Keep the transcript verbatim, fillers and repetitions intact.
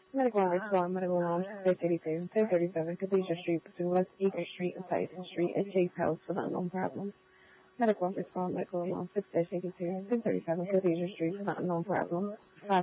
Medical Office one, Medical Lounge, six eighty-two, two thirty-seven, Cathedral Street, between West Eagle Street and Tyson Street at Jake's House without no problem. Medical Office one, Medical Lounge, six eighty-two, two thirty-seven, Cathedral Street without no problem.